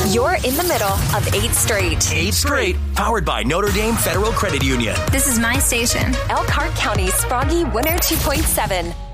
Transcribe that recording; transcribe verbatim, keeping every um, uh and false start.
You're in the middle of eight Straight. Eight Straight, powered by Notre Dame Federal Credit Union. This is my station. Elkhart County Sproggy one oh two point seven.